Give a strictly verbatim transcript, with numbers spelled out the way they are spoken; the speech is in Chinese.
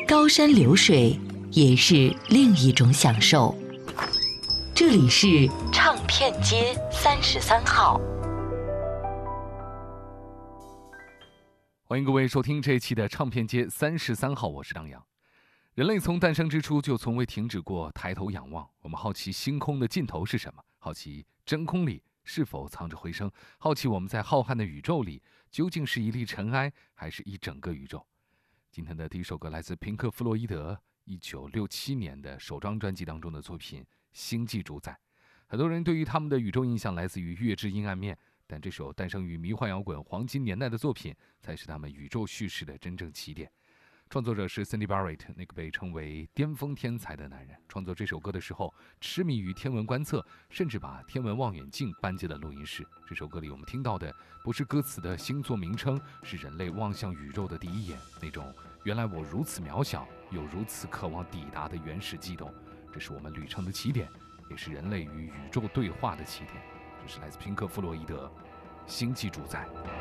高山流水也是另一种享受。这里是唱片街三十三号， 欢迎各位收听这一期的唱片街三十三号，我是张扬。人类从诞生之初就从未停止过抬头仰望，我们好奇星空的尽头是什么，好奇真空里是否藏着回声，好奇我们在浩瀚的宇宙里究竟是一粒尘埃还是一整个宇宙。今天的第一首歌来自平克·弗洛伊德一九六七年的首张专辑当中的作品《星际主宰》。很多人对于他们的宇宙印象来自于《月之阴暗面》，但这首诞生于迷幻摇滚黄金年代的作品才是他们宇宙叙事的真正起点。创作者是 Sydney Barrett， 那个被称为巅峰天才的男人。创作这首歌的时候痴迷于天文观测，甚至把天文望远镜搬进了录音室。这首歌里我们听到的不是歌词的星座名称，是人类望向宇宙的第一眼，那种原来我如此渺小又如此渴望抵达的原始悸动。这是我们旅程的起点，也是人类与宇宙对话的起点。这是来自平克·弗洛伊德《星际主宰》。